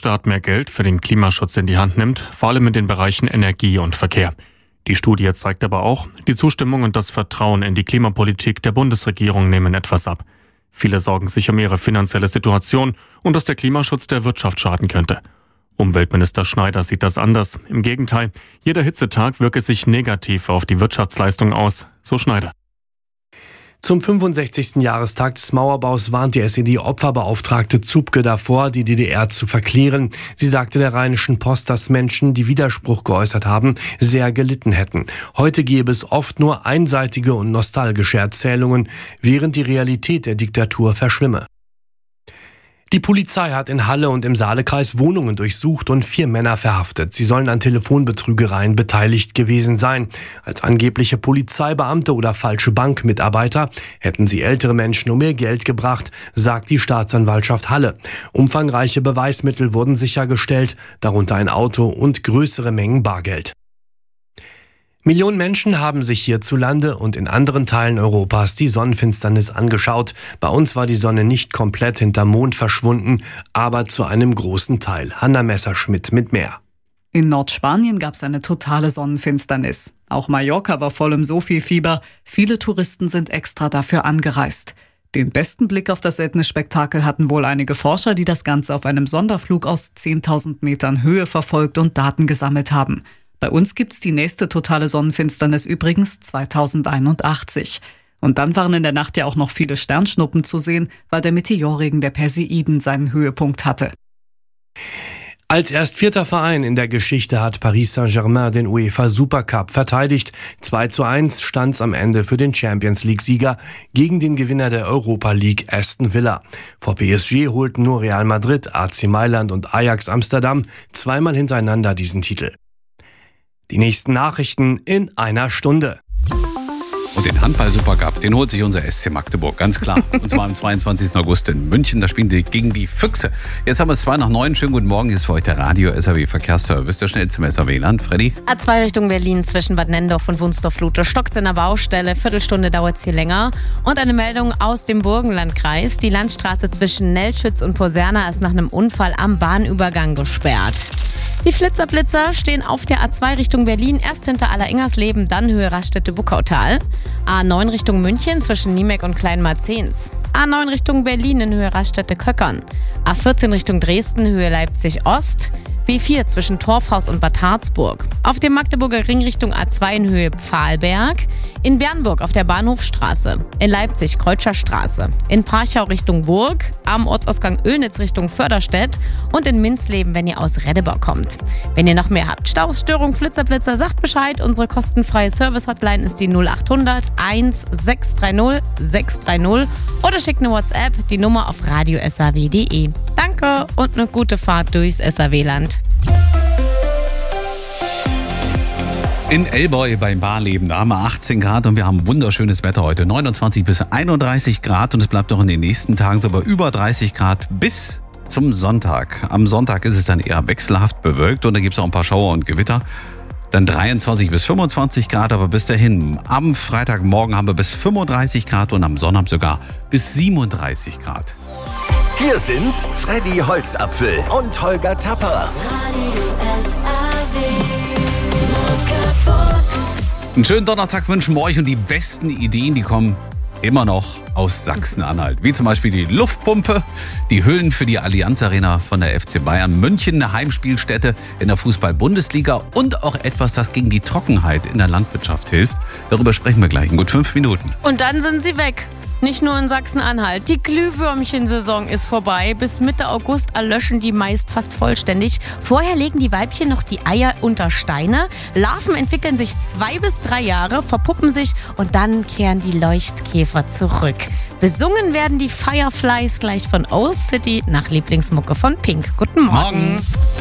Staat mehr Geld für den Klimaschutz in die Hand nimmt, vor allem in den Bereichen Energie und Verkehr. Die Studie zeigt aber auch, die Zustimmung und das Vertrauen in die Klimapolitik der Bundesregierung nehmen etwas ab. Viele sorgen sich um ihre finanzielle Situation und dass der Klimaschutz der Wirtschaft schaden könnte. Umweltminister Schneider sieht das anders. Im Gegenteil, jeder Hitzetag wirke sich negativ auf die Wirtschaftsleistung aus, so Schneider. Zum 65. Jahrestag des Mauerbaus warnt die SED-Opferbeauftragte Zupke davor, die DDR zu verklären. Sie sagte der Rheinischen Post, dass Menschen, die Widerspruch geäußert haben, sehr gelitten hätten. Heute gäbe es oft nur einseitige und nostalgische Erzählungen, während die Realität der Diktatur verschwimme. Die Polizei hat in Halle und im Saalekreis Wohnungen durchsucht und 4 Männer verhaftet. Sie sollen an Telefonbetrügereien beteiligt gewesen sein. Als angebliche Polizeibeamte oder falsche Bankmitarbeiter hätten sie ältere Menschen um ihr Geld gebracht, sagt die Staatsanwaltschaft Halle. Umfangreiche Beweismittel wurden sichergestellt, darunter ein Auto und größere Mengen Bargeld. Millionen Menschen haben sich hierzulande und in anderen Teilen Europas die Sonnenfinsternis angeschaut. Bei uns war die Sonne nicht komplett hinterm Mond verschwunden, aber zu einem großen Teil. Hanna Messerschmidt mit mehr. In Nordspanien gab es eine totale Sonnenfinsternis. Auch Mallorca war voll im Sofi-Fieber. Viele Touristen sind extra dafür angereist. Den besten Blick auf das seltene Spektakel hatten wohl einige Forscher, die das Ganze auf einem Sonderflug aus 10.000 Metern Höhe verfolgt und Daten gesammelt haben. Bei uns gibt's die nächste totale Sonnenfinsternis übrigens 2081. Und dann waren in der Nacht ja auch noch viele Sternschnuppen zu sehen, weil der Meteorregen der Perseiden seinen Höhepunkt hatte. Als erst 4. Verein in der Geschichte hat Paris Saint-Germain den UEFA Supercup verteidigt. 2:1 stand's am Ende für den Champions-League-Sieger gegen den Gewinner der Europa League Aston Villa. Vor PSG holten nur Real Madrid, AC Mailand und Ajax Amsterdam zweimal hintereinander diesen Titel. Die nächsten Nachrichten in einer Stunde. Und den Handball-Supercup, den holt sich unser SC Magdeburg, ganz klar. Und zwar am 22. August in München, da spielen die gegen die Füchse. Jetzt haben wir es 8:02. Schönen guten Morgen, hier ist für euch der Radio-SAW-Verkehrsservice. Der schnellste im SAW-Land. Freddy? A2 Richtung Berlin zwischen Bad Nennendorf und Wunstorf-Lute. Stockt's in der Baustelle, Viertelstunde dauert's hier länger. Und eine Meldung aus dem Burgenlandkreis. Die Landstraße zwischen Nellschütz und Poserna ist nach einem Unfall am Bahnübergang gesperrt. Die Flitzer-Blitzer stehen auf der A2 Richtung Berlin, erst hinter Alleringers-Leben, dann Höhe Raststätte-Buckautal. A9 Richtung München zwischen Niemek und Kleinmarzens. A9 Richtung Berlin in Höhe Raststätte-Köckern. A14 Richtung Dresden, Höhe Leipzig-Ost. B4 zwischen Torfhaus und Bad Harzburg. Auf dem Magdeburger Ring Richtung A2 in Höhe Pfahlberg. In Bernburg auf der Bahnhofstraße. In Leipzig Kreutscherstraße. In Parchau Richtung Burg. Am Ortsausgang Oelnitz Richtung Förderstedt. Und in Minzleben, wenn ihr aus Redebau kommt. Wenn ihr noch mehr habt, Staus, Störung, Flitzer, sagt Bescheid. Unsere kostenfreie Service-Hotline ist die 0800 1630 630. Oder schickt eine WhatsApp, die Nummer auf radio.saw.de. Danke und eine gute Fahrt durchs SAW-Land. In Elboy beim Barleben, da haben wir 18 Grad und wir haben wunderschönes Wetter heute. 29 bis 31 Grad und es bleibt auch in den nächsten Tagen so bei über 30 Grad bis zum Sonntag. Am Sonntag ist es dann eher wechselhaft bewölkt und da gibt es auch ein paar Schauer und Gewitter. Dann 23 bis 25 Grad, aber bis dahin. Am Freitagmorgen haben wir bis 35 Grad und am Sonnabend sogar bis 37 Grad. Hier sind Freddy Holzapfel und Holger Tapper. Einen schönen Donnerstag wünschen wir euch und die besten Ideen, die kommen immer noch aus Sachsen-Anhalt. Wie zum Beispiel die Luftpumpe, die Hüllen für die Allianz Arena von der FC Bayern München, eine Heimspielstätte in der Fußball-Bundesliga und auch etwas, das gegen die Trockenheit in der Landwirtschaft hilft. Darüber sprechen wir gleich in gut 5 Minuten. Und dann sind sie weg. Nicht nur in Sachsen-Anhalt. Die Glühwürmchensaison ist vorbei. Bis Mitte August erlöschen die meist fast vollständig. Vorher legen die Weibchen noch die Eier unter Steine. Larven entwickeln sich 2 bis 3 Jahre, verpuppen sich und dann kehren die Leuchtkäfer zurück. Besungen werden die Fireflies gleich von Old City nach Lieblingsmucke von Pink. Guten Morgen.